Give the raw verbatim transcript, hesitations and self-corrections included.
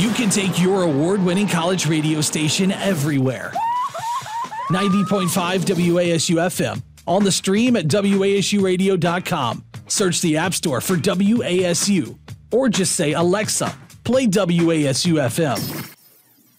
You can take your award-winning college radio station everywhere. ninety point five W A S U F M. On the stream at W A S U radio dot com. Search the App Store for W A S U. Or just say, Alexa, play W A S U F M.